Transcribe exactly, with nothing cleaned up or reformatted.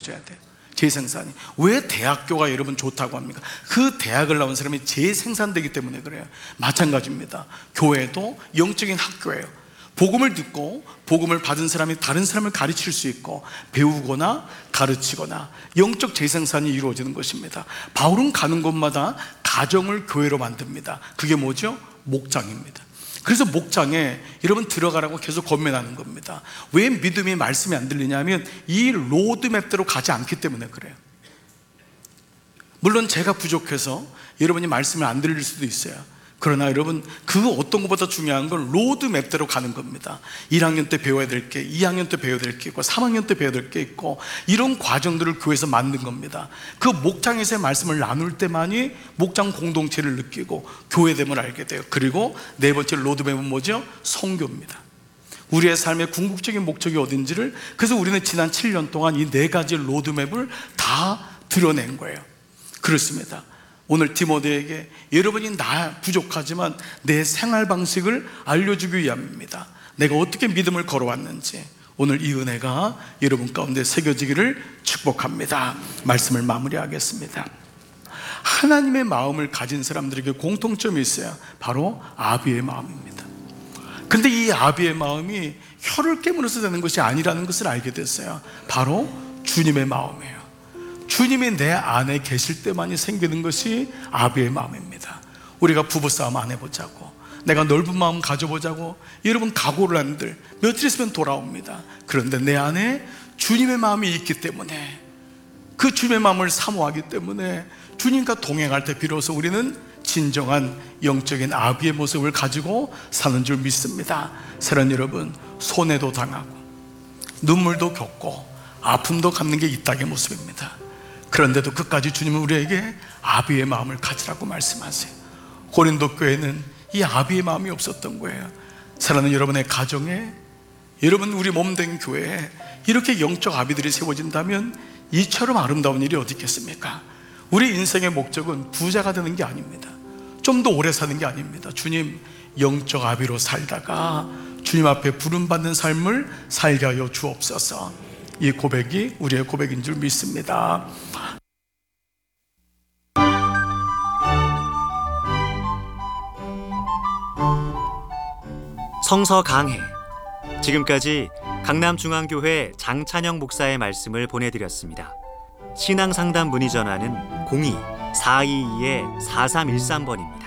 나눠줘야 돼요. 재생산이. 왜 대학교가 여러분 좋다고 합니까? 그 대학을 나온 사람이 재생산되기 때문에 그래요. 마찬가지입니다. 교회도 영적인 학교예요. 복음을 듣고 복음을 받은 사람이 다른 사람을 가르칠 수 있고 배우거나 가르치거나 영적 재생산이 이루어지는 것입니다. 바울은 가는 곳마다 가정을 교회로 만듭니다. 그게 뭐죠? 목장입니다. 그래서 목장에 여러분 들어가라고 계속 권면하는 겁니다. 왜 믿음이 말씀이 안 들리냐면 이 로드맵대로 가지 않기 때문에 그래요. 물론 제가 부족해서 여러분이 말씀을 안 들릴 수도 있어요. 그러나 여러분 그 어떤 것보다 중요한 건 로드맵대로 가는 겁니다. 일 학년 때 배워야 될 게, 이 학년 때 배워야 될 게 있고, 삼 학년 때 배워야 될 게 있고, 이런 과정들을 교회에서 만든 겁니다. 그 목장에서의 말씀을 나눌 때만이 목장 공동체를 느끼고 교회됨을 알게 돼요. 그리고 네 번째 로드맵은 뭐죠? 선교입니다. 우리의 삶의 궁극적인 목적이 어딘지를, 그래서 우리는 지난 칠 년 동안 이 네 가지 로드맵을 다 드러낸 거예요. 그렇습니다. 오늘 디모데에게 여러분이 나 부족하지만 내 생활 방식을 알려주기 위함입니다. 내가 어떻게 믿음을 걸어왔는지 오늘 이 은혜가 여러분 가운데 새겨지기를 축복합니다. 말씀을 마무리하겠습니다. 하나님의 마음을 가진 사람들에게 공통점이 있어요. 바로 아비의 마음입니다. 근데 이 아비의 마음이 혀를 깨물어서 되는 것이 아니라는 것을 알게 됐어요. 바로 주님의 마음이에요. 주님이 내 안에 계실 때만이 생기는 것이 아비의 마음입니다. 우리가 부부싸움 안 해보자고, 내가 넓은 마음 가져보자고 여러분 각오를 한들 며칠 있으면 돌아옵니다. 그런데 내 안에 주님의 마음이 있기 때문에, 그 주님의 마음을 사모하기 때문에 주님과 동행할 때 비로소 우리는 진정한 영적인 아비의 모습을 가지고 사는 줄 믿습니다. 사랑하는 여러분, 손해도 당하고 눈물도 겪고 아픔도 갚는 게 이 땅의 모습입니다. 그런데도 끝까지 주님은 우리에게 아비의 마음을 가지라고 말씀하세요. 고린도 교회는 이 아비의 마음이 없었던 거예요. 사랑하는 여러분의 가정에, 여러분 우리 몸된 교회에 이렇게 영적 아비들이 세워진다면 이처럼 아름다운 일이 어디 있겠습니까? 우리 인생의 목적은 부자가 되는 게 아닙니다. 좀 더 오래 사는 게 아닙니다. 주님, 영적 아비로 살다가 주님 앞에 부름받는 삶을 살게 하여 주옵소서. 이 고백이 우리의 고백인 줄 믿습니다. 성서 강해. 지금까지 강남중앙교회 장찬영 목사의 말씀을 보내드렸습니다. 신앙상담 문의 전화는 공이 사이이 사삼일삼 번입니다.